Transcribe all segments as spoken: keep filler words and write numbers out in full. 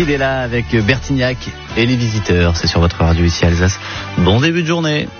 Fidela avec Bertignac et les visiteurs. C'est sur votre radio ici à Alsace. Bon début de journée.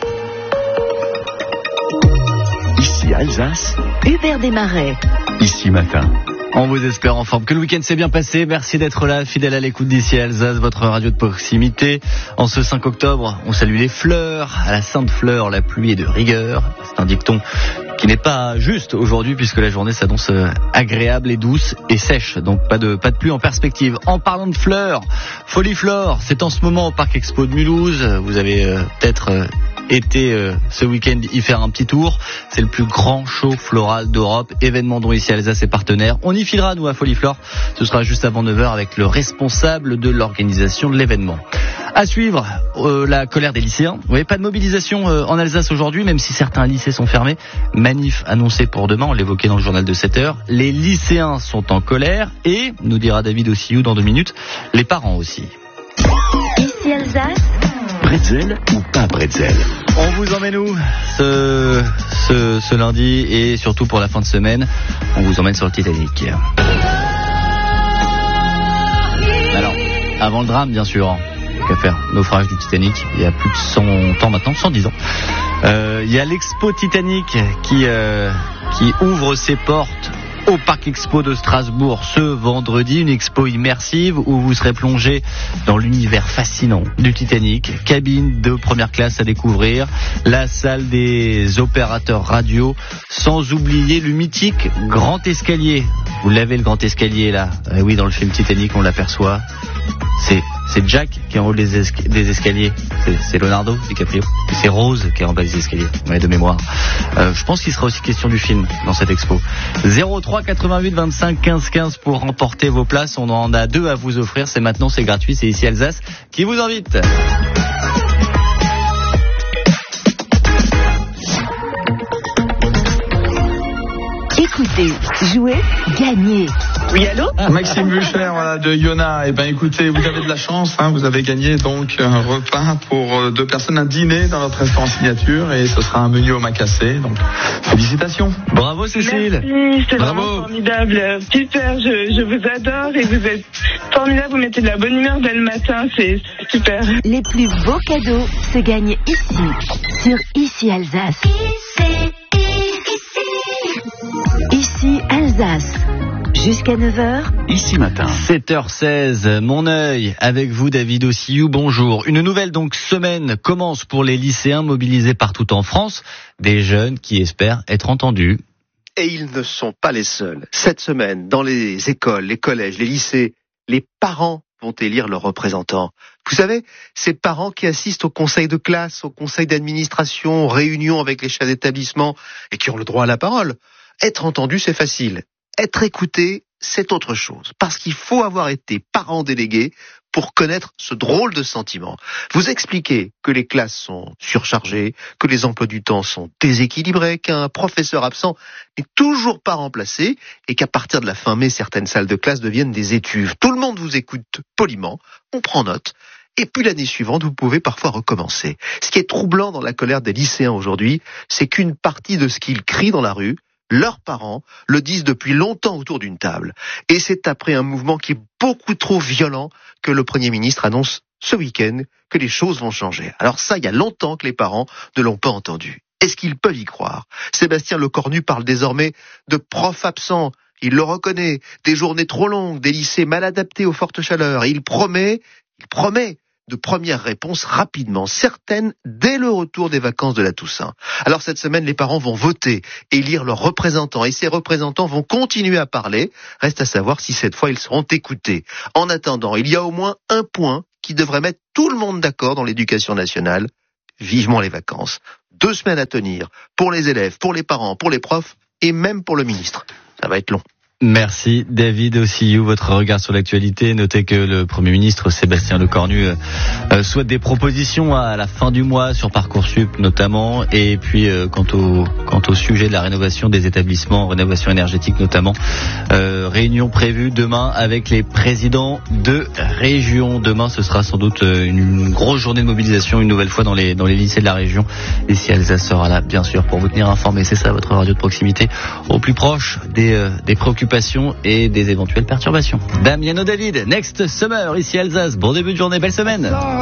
Ici Alsace. Hubert Desmarais. Ici matin. On vous espère en forme, que le week-end s'est bien passé. Merci d'être là, fidèle à l'écoute d'ici à Alsace, votre radio de proximité. En ce cinq octobre, on salue les fleurs. À la Sainte Fleur, la pluie est de rigueur. C'est un dicton qui n'est pas juste aujourd'hui puisque la journée s'annonce agréable et douce et sèche. Donc pas de, pas de pluie en perspective. En parlant de fleurs, Foliflore, c'est en ce moment au Parc Expo de Mulhouse. Vous avez euh, peut-être... Euh, été euh, ce week-end y faire un petit tour. C'est le plus grand show floral d'Europe, événement dont ici Alsace est partenaire. On y filera nous à Foliflore, ce sera juste avant neuf heures avec le responsable de l'organisation de l'événement. À suivre, euh, la colère des lycéens. Vous voyez, pas de mobilisation euh, en Alsace aujourd'hui, même si certains lycées sont fermés. Manif annoncée pour demain, on l'évoquait dans le journal de sept heures. Les lycéens sont en colère et, nous dira David Ossiou dans deux minutes, les parents aussi. Ici Alsace. Bretzel ou pas bretzel? On vous emmène où ce, ce, ce lundi et surtout pour la fin de semaine, on vous emmène sur le Titanic. Alors, avant le drame bien sûr, qu'à faire, naufrage du Titanic, il y a plus de cent ans maintenant, cent dix ans. Euh, il y a l'Expo Titanic qui, euh, qui ouvre ses portes au Parc Expo de Strasbourg ce vendredi, une expo immersive où vous serez plongé dans l'univers fascinant du Titanic, cabine de première classe à découvrir, la salle des opérateurs radio, sans oublier le mythique grand escalier. Vous l'avez le grand escalier là, euh, oui dans le film Titanic on l'aperçoit, c'est, c'est Jack qui est en haut des, esca- des escaliers, c'est, c'est Leonardo DiCaprio, et c'est Rose qui est en bas des escaliers, ouais, de mémoire. Euh, je pense qu'il sera aussi question du film dans cette expo. zéro trois quatre-vingt-huit vingt-cinq quinze quinze pour remporter vos places. On en a deux à vous offrir. C'est maintenant, c'est gratuit. C'est ici Alsace qui vous invite. Écoutez, jouez, gagnez. Oui, allô? Maxime Bucher, voilà, de Yona. Eh ben, écoutez, vous avez de la chance, hein, vous avez gagné donc un repas pour deux personnes, un dîner dans notre restaurant signature, et ce sera un menu au macassé. Donc, félicitations. Bravo, Cécile. Merci, c'est Bravo. vraiment formidable. Super, je, je vous adore et vous êtes formidable. Vous mettez de la bonne humeur dès le matin, c'est super. Les plus beaux cadeaux se gagnent ici, sur Ici Alsace. Ici Alsace. Jusqu'à neuf heures. Ici matin. sept heures seize, mon œil avec vous David Ossiou, bonjour. Une nouvelle donc semaine commence pour les lycéens mobilisés partout en France, des jeunes qui espèrent être entendus. Et ils ne sont pas les seuls. Cette semaine, dans les écoles, les collèges, les lycées, les parents vont élire leurs représentants. Vous savez, ces parents qui assistent au conseil de classe, au conseil d'administration, aux réunions avec les chefs d'établissement et qui ont le droit à la parole. Être entendu, c'est facile. Être écouté, c'est autre chose. Parce qu'il faut avoir été parent délégué pour connaître ce drôle de sentiment. Vous expliquez que les classes sont surchargées, que les emplois du temps sont déséquilibrés, qu'un professeur absent n'est toujours pas remplacé et qu'à partir de la fin mai, certaines salles de classe deviennent des étuves. Tout le monde vous écoute poliment, on prend note. Et puis l'année suivante, vous pouvez parfois recommencer. Ce qui est troublant dans la colère des lycéens aujourd'hui, c'est qu'une partie de ce qu'ils crient dans la rue, leurs parents le disent depuis longtemps autour d'une table. Et c'est après un mouvement qui est beaucoup trop violent que le Premier ministre annonce ce week-end que les choses vont changer. Alors ça, il y a longtemps que les parents ne l'ont pas entendu. Est-ce qu'ils peuvent y croire? Sébastien Lecornu parle désormais de profs absents. Il le reconnaît. Des journées trop longues, des lycées mal adaptés aux fortes chaleurs. Et il promet, il promet de premières réponses rapidement, certaines dès le retour des vacances de la Toussaint. Alors cette semaine, les parents vont voter et élire leurs représentants. Et ces représentants vont continuer à parler. Reste à savoir si cette fois ils seront écoutés. En attendant, il y a au moins un point qui devrait mettre tout le monde d'accord dans l'éducation nationale. Vivement les vacances. Deux semaines à tenir pour les élèves, pour les parents, pour les profs et même pour le ministre. Ça va être long. Merci David Ossiou, votre regard sur l'actualité. Notez que le Premier ministre Sébastien Lecornu euh, souhaite des propositions à la fin du mois sur Parcoursup notamment, et puis euh, quant au quant au sujet de la rénovation des établissements, rénovation énergétique notamment, euh, réunion prévue demain avec les présidents de région. Demain, ce sera sans doute une, une grosse journée de mobilisation une nouvelle fois dans les dans les lycées de la région. Et si Alsace sera là, bien sûr, pour vous tenir informé. C'est ça votre radio de proximité, au plus proche des euh, des préoccupations préoccupations et des éventuelles perturbations. Damiano David, Next Summer, ici Alsace. Bon début de journée, belle semaine.